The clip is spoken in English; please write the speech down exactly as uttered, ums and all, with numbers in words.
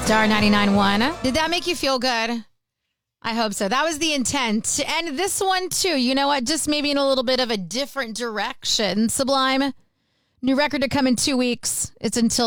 Star ninety-nine point one. Did that make you feel good? I hope so. That was the intent. And this one, too. You know what? Just maybe in a little bit of a different direction. Sublime. New record to come in two weeks. It's until